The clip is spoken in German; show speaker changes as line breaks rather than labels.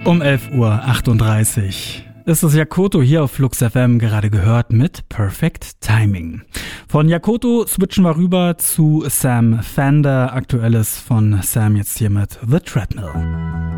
Um 11:38 Uhr. Ist es Yakoto hier auf Flux FM, gerade gehört mit Perfect Timing. Von Yakoto switchen wir rüber zu Sam Fender. Aktuelles von Sam jetzt hier mit The Treadmill.